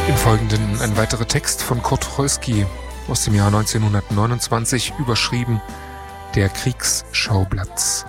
Im Folgenden ein weiterer Text von Kurt Tucholsky aus dem Jahr 1929, überschrieben Der Kriegsschauplatz.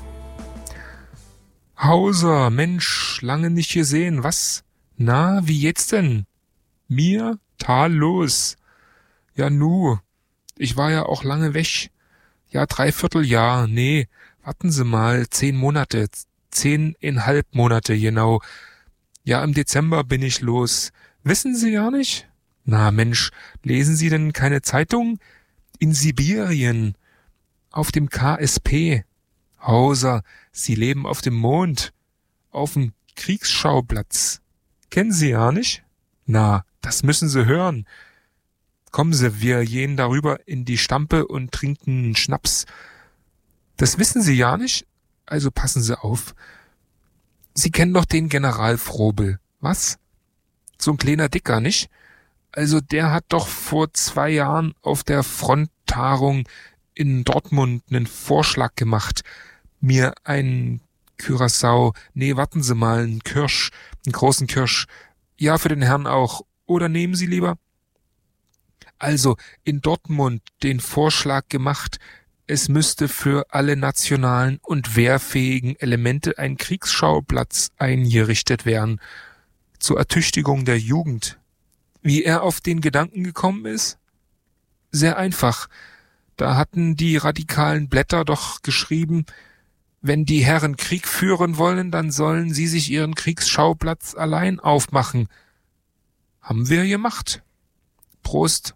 Hauser, Mensch, lange nicht gesehen, was? Na, wie geht's denn? Mir? Tadellos. Ja nu, ich war ja auch lange weg. Ja, 3/4 Jahr, nee, warten Sie mal, 10 Monate, 10,5 Monate, genau. Ja, im Dezember bin ich los. Wissen Sie ja nicht? Na Mensch, lesen Sie denn keine Zeitung? In Sibirien, auf dem KSP. Hauser, Sie leben auf dem Mond, auf dem Kriegsschauplatz. Kennen Sie ja nicht? Na, das müssen Sie hören. Kommen Sie, wir gehen darüber in die Stampe und trinken Schnaps. Das wissen Sie ja nicht? Also passen Sie auf. Sie kennen doch den General Frobel, was? So ein kleiner Dicker, nicht? Also der hat doch vor 2 Jahren auf der Fronttagung in Dortmund einen Vorschlag gemacht, mir einen Curaçao, nee, warten Sie mal, einen Kirsch, einen großen Kirsch, ja, für den Herrn auch, oder nehmen Sie lieber? Also in Dortmund den Vorschlag gemacht, es müsste für alle nationalen und wehrfähigen Elemente ein Kriegsschauplatz eingerichtet werden, zur Ertüchtigung der Jugend. Wie er auf den Gedanken gekommen ist? Sehr einfach. Da hatten die radikalen Blätter doch geschrieben, wenn die Herren Krieg führen wollen, dann sollen sie sich ihren Kriegsschauplatz allein aufmachen. Haben wir gemacht. Prost.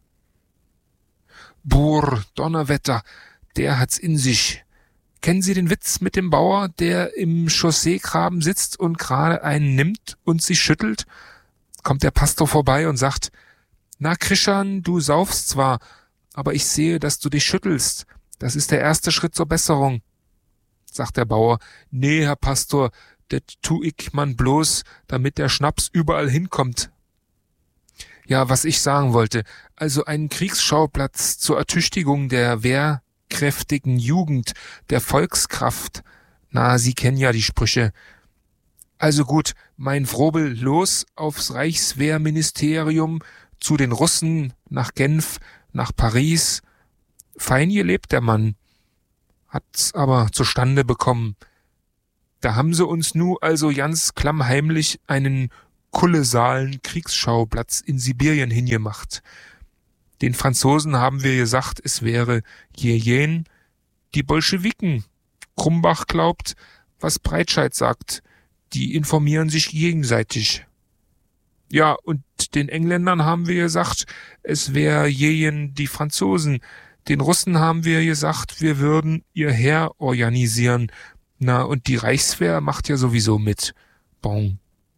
Brr, Donnerwetter, der hat's in sich. Kennen Sie den Witz mit dem Bauer, der im Chausseegraben sitzt und gerade einen nimmt und sich schüttelt? Kommt der Pastor vorbei und sagt, na Christian, du saufst zwar, aber ich sehe, dass du dich schüttelst. Das ist der erste Schritt zur Besserung. Sagt der Bauer, nee, Herr Pastor, das tu ich man bloß, damit der Schnaps überall hinkommt. Ja, was ich sagen wollte, also einen Kriegsschauplatz zur Ertüchtigung der wehrkräftigen Jugend, der Volkskraft. Na, Sie kennen ja die Sprüche. Also gut, mein Frobel, los aufs Reichswehrministerium, zu den Russen, nach Genf, nach Paris. Fein gelebt der Mann, hat's aber zustande bekommen. Da haben sie uns nu also ganz klammheimlich einen kolossalen Kriegsschauplatz in Sibirien hingemacht. Den Franzosen haben wir gesagt, es wäre Jejen, die Bolschewiken. Krumbach glaubt, was Breitscheid sagt. Die informieren sich gegenseitig. Ja, und den Engländern haben wir gesagt, es wäre Jejen die Franzosen. Den Russen haben wir gesagt, wir würden ihr Heer organisieren. Na, und die Reichswehr macht ja sowieso mit. Bon.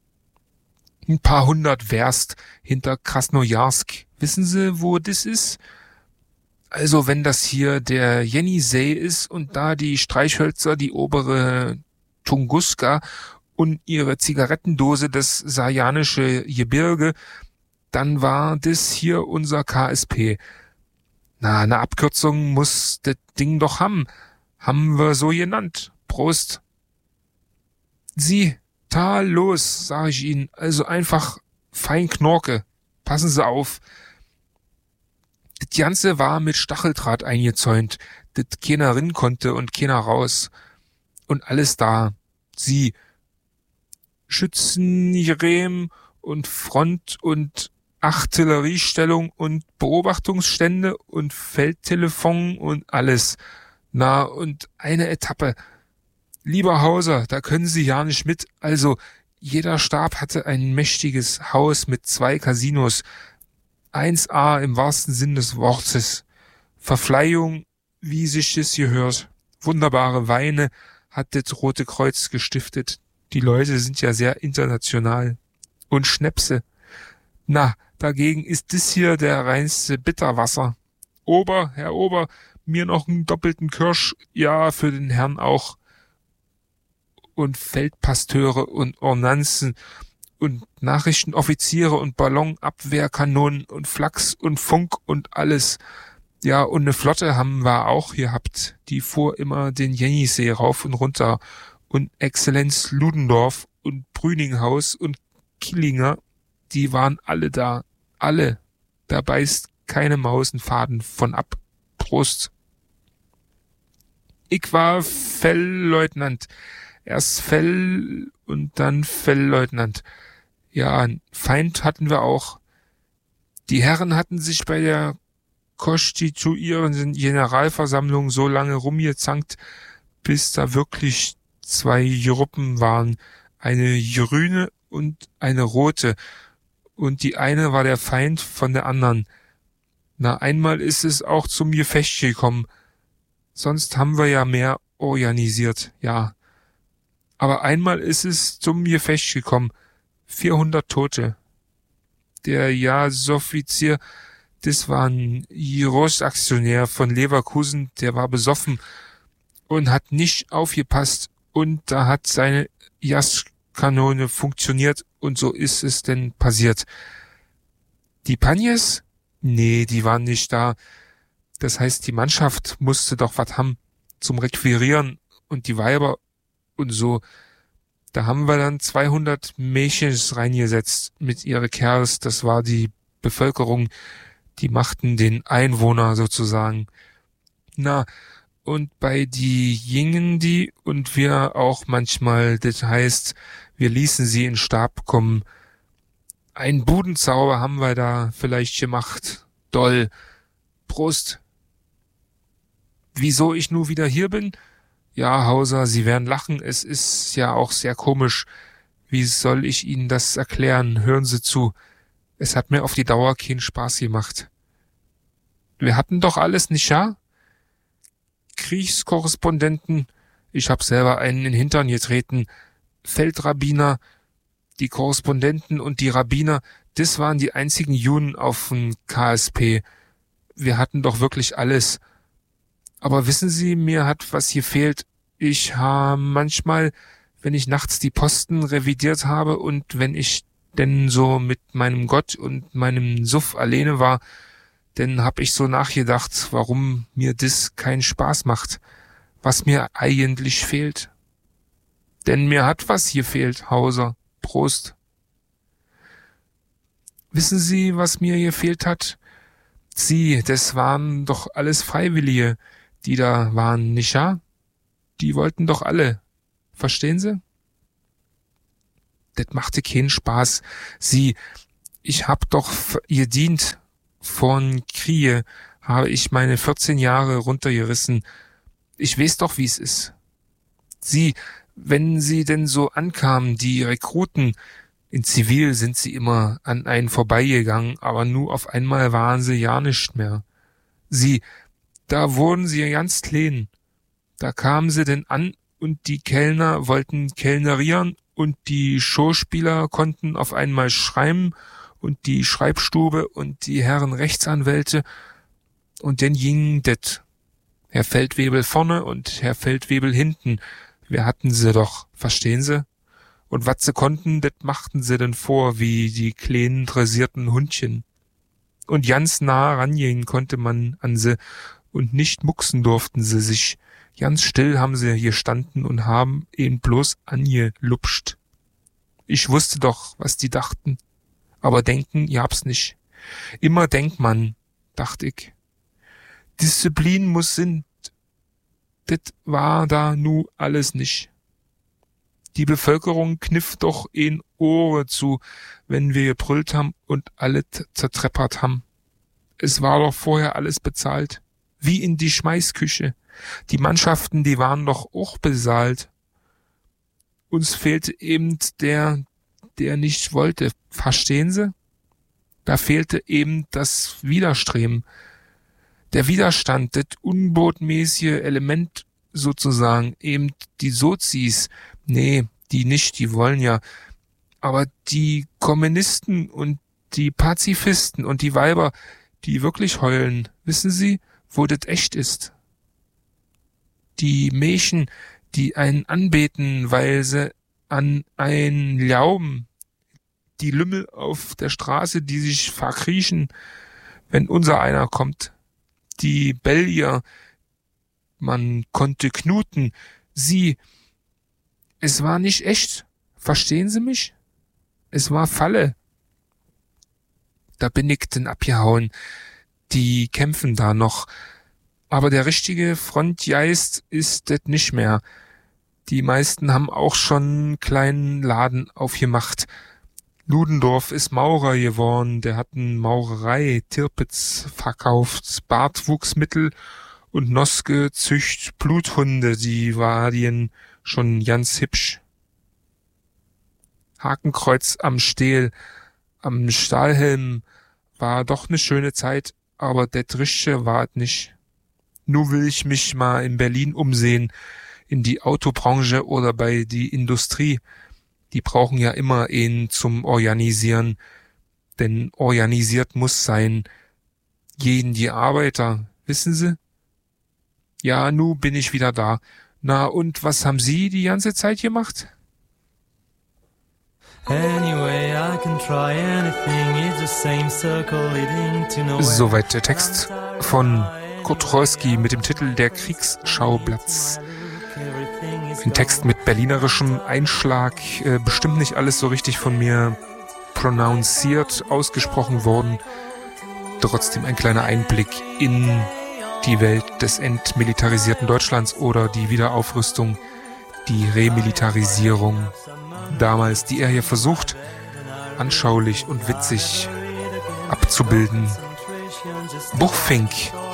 Ein paar 100 Werst hinter Krasnojarsk. Wissen Sie, wo das ist? Also, wenn das hier der Jenisej ist und da die Streichhölzer, die obere Tunguska und ihre Zigarettendose das Sajanische Gebirge, dann war das hier unser KSP. Na, eine Abkürzung muss das Ding doch haben. Haben wir so genannt. Prost. Sie, tadellos, sag ich Ihnen, also einfach fein Knorke. Passen Sie auf. Das Ganze war mit Stacheldraht eingezäunt, das keiner rin konnte und keiner raus. Und alles da. Sie, Schützenriemen und Front und Artilleriestellung und Beobachtungsstände und Feldtelefon und alles. Na, und eine Etappe. Lieber Hauser, da können Sie ja nicht mit. Also, jeder Stab hatte ein mächtiges Haus mit 2 Casinos. 1A im wahrsten Sinn des Wortes. Verfleihung, wie sich das gehört. Wunderbare Weine hat das Rote Kreuz gestiftet. Die Leute sind ja sehr international. Und Schnäpse. Na, dagegen ist das hier der reinste Bitterwasser. Herr Ober, mir noch einen doppelten Kirsch, ja, für den Herrn auch. Und Feldpasteure und Ordnanzen und Nachrichtenoffiziere und Ballonabwehrkanonen und Flachs und Funk und alles. Ja, und eine Flotte haben wir auch gehabt. Die fuhr immer den Jenisej rauf und runter. Und Exzellenz Ludendorff und Brüninghaus und Killinger die waren alle da. Alle. Da beißt keine Maus einen Faden von ab. Prost. Ich war Fellleutnant. Erst Fell und dann Fellleutnant. Ja, einen Feind hatten wir auch. Die Herren hatten sich bei der konstituierenden Generalversammlung so lange rumgezankt, bis da wirklich 2 Gruppen waren. Eine grüne und eine rote. Und die eine war der Feind von der anderen. Na, einmal ist es auch zum Gefecht gekommen. Sonst haben wir ja mehr organisiert, ja. Aber einmal ist es zum Gefecht gekommen. 400 Tote. Der Jahresoffizier, das war ein Großaktionär von Leverkusen, der war besoffen und hat nicht aufgepasst und da hat seine Gaskanone funktioniert und so ist es denn passiert. Die Panjes? Nee, die waren nicht da. Das heißt, die Mannschaft musste doch was haben zum Requirieren und die Weiber und so. Da haben wir dann 200 Mädchens reingesetzt mit ihre Kerls. Das war die Bevölkerung. Die machten den Einwohner sozusagen. Na, und bei die gingen die und wir auch manchmal. Das heißt, wir ließen sie in Stab kommen. Ein Budenzauber haben wir da vielleicht gemacht. Doll. Prost. Wieso ich nur wieder hier bin? Ja, Hauser, Sie werden lachen. Es ist ja auch sehr komisch. Wie soll ich Ihnen das erklären? Hören Sie zu. Es hat mir auf die Dauer keinen Spaß gemacht. Wir hatten doch alles, nicht wahr? Kriegskorrespondenten. Ich hab selber einen in den Hintern getreten. Feldrabbiner. Die Korrespondenten und die Rabbiner, das waren die einzigen Juden auf dem KSP. Wir hatten doch wirklich alles. Aber wissen Sie, mir hat was gefehlt. Ich habe manchmal, wenn ich nachts die Posten revidiert habe und wenn ich denn so mit meinem Gott und meinem Suff alleine war, dann hab ich so nachgedacht, warum mir das keinen Spaß macht, was mir eigentlich fehlt. Denn mir hat was gefehlt, Hauser. Prost. Wissen Sie, was mir gefehlt hat? Sie, das waren doch alles Freiwillige, die da waren, nicht wahr? Die wollten doch alle. Verstehen Sie? Das machte keinen Spaß. Sie, ich hab doch gedient. Vorn Kriege habe ich meine 14 Jahre runtergerissen. Ich weiß doch, wie es ist. Sie, wenn sie denn so ankamen, die Rekruten, in Zivil sind sie immer an einen vorbeigegangen, aber nur auf einmal waren sie ja nicht mehr. Sie, da wurden sie ganz klein. Da kamen sie denn an und die Kellner wollten kellnerieren und die Schauspieler konnten auf einmal schreiben und die Schreibstube und die Herren Rechtsanwälte und dann ging det. Herr Feldwebel vorne und Herr Feldwebel hinten. Wir hatten sie doch, verstehen Sie? Und was sie konnten, das machten sie denn vor, wie die kleinen dressierten Hundchen. Und ganz nah rangehen konnte man an sie und nicht mucksen durften sie sich. Ganz still haben sie gestanden und haben ihn bloß angelupscht. Ich wusste doch, was die dachten. Aber denken gab's nicht. Immer denkt man, dachte ich. Disziplin muss sind. Das war da nu alles nicht. Die Bevölkerung kniff doch ein Ohre zu, wenn wir gebrüllt haben und alle zertreppert haben. Es war doch vorher alles bezahlt. Wie in die Schmeißküche. Die Mannschaften, die waren doch auch bezahlt. Uns fehlte eben der nicht wollte. Verstehen Sie? Da fehlte eben das Widerstreben. Der Widerstand, das unbotmäßige Element sozusagen, eben die Sozis, nee, die nicht, die wollen ja, aber die Kommunisten und die Pazifisten und die Weiber, die wirklich heulen, wissen Sie, wo das echt ist? Die Mädchen, die einen anbeten, weil sie an einen glauben, die Lümmel auf der Straße, die sich verkriechen, wenn unser einer kommt, die Belgier, man konnte knuten, sie, es war nicht echt, verstehen Sie mich? Es war Falle. da bin ich denn abgehauen. Die kämpfen da noch. Aber der richtige Frontgeist ist das nicht mehr. Die meisten haben auch schon einen kleinen Laden aufgemacht. Ludendorff ist Maurer geworden, der hat eine Maurerei, Tirpitz verkauft, Bartwuchsmittel und Noske zücht Bluthunde, die waren schon ganz hübsch. Hakenkreuz am Steel, am Stahlhelm war doch eine schöne Zeit, aber der Richtige war es nicht. Nu will ich mich mal in Berlin umsehen, in die Autobranche oder bei die Industrie. Die brauchen ja immer einen zum Organisieren, denn organisiert muss sein. Jeden die Arbeiter, wissen Sie? Ja, nu bin ich wieder da. Na, und was haben Sie die ganze Zeit gemacht? Soweit der Text von Kurt Tucholsky mit dem Titel Der Kriegsschauplatz. Ein Text mit berlinerischem Einschlag, bestimmt nicht alles so richtig von mir prononciert ausgesprochen worden. Trotzdem ein kleiner Einblick in die Welt des entmilitarisierten Deutschlands oder die Wiederaufrüstung, die Remilitarisierung damals, die er hier versucht, anschaulich und witzig abzubilden. Buchfink